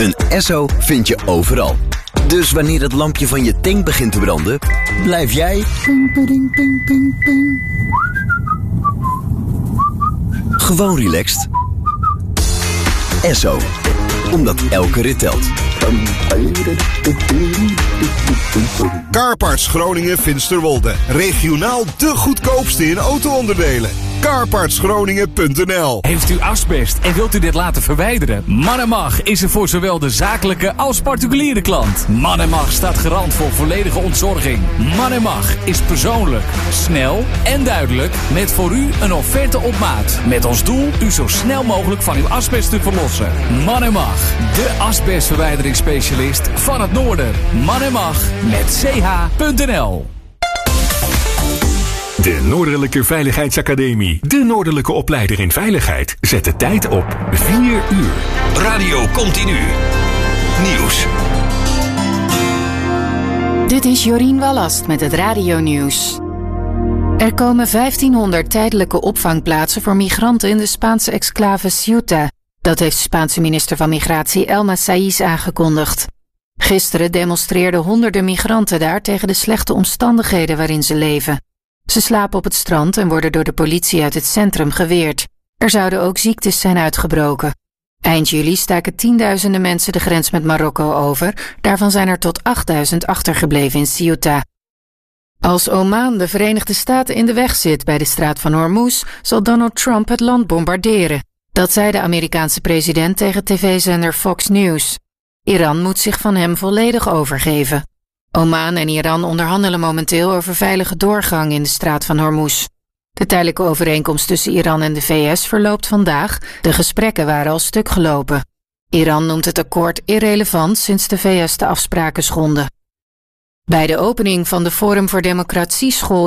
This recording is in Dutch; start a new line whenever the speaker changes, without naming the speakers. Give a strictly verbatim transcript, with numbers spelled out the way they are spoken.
Een Esso vind je overal. Dus wanneer het lampje van je tank begint te branden, blijf jij gewoon relaxed. Esso, omdat elke rit telt.
Carparts Groningen Finsterwolde. Regionaal de goedkoopste in auto-onderdelen. carparts groningen punt n l.
Heeft u asbest en wilt u dit laten verwijderen? Man en Mag is er voor zowel de zakelijke als particuliere klant. Man en Mag staat garant voor volledige ontzorging. Man en Mag is persoonlijk, snel en duidelijk met voor u een offerte op maat. Met als doel u zo snel mogelijk van uw asbest te verlossen. Man en Mag, de asbestverwijderingsspecialist van het noorden. Man en Mag met c h punt n l.
De Noordelijke Veiligheidsacademie. De Noordelijke opleider in veiligheid. Zet de tijd op vier uur.
Radio Continu. Nieuws.
Dit is Jorien Wallast met het Radio Nieuws. Er komen vijftienhonderd tijdelijke opvangplaatsen voor migranten in de Spaanse exclave Ceuta. Dat heeft Spaanse minister van Migratie Elma Saïz aangekondigd. Gisteren demonstreerden honderden migranten daar tegen de slechte omstandigheden waarin ze leven. Ze slapen op het strand en worden door de politie uit het centrum geweerd. Er zouden ook ziektes zijn uitgebroken. Eind juli staken tienduizenden mensen de grens met Marokko over. Daarvan zijn er tot achtduizend achtergebleven in Ceuta. Als Oman de Verenigde Staten in de weg zit bij de straat van Hormuz, zal Donald Trump het land bombarderen. Dat zei de Amerikaanse president tegen tv-zender Fox News. Iran moet zich van hem volledig overgeven. Oman en Iran onderhandelen momenteel over veilige doorgang in de straat van Hormuz. De tijdelijke overeenkomst tussen Iran en de V S verloopt vandaag. De gesprekken waren al stuk gelopen. Iran noemt het akkoord irrelevant sinds de V S de afspraken schonden. Bij de opening van de Forum voor Democratie school